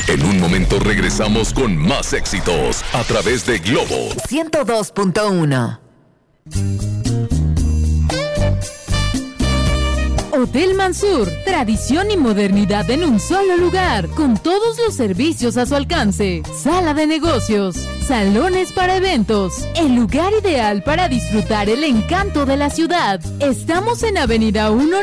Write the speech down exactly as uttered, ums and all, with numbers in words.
En un momento regresamos con más éxitos a través de Globo ciento dos punto uno. Hotel Mansur, tradición y modernidad en un solo lugar, con todos los servicios a su alcance. Sala de negocios, salones para eventos, el lugar ideal para disfrutar el encanto de la ciudad. Estamos en Avenida uno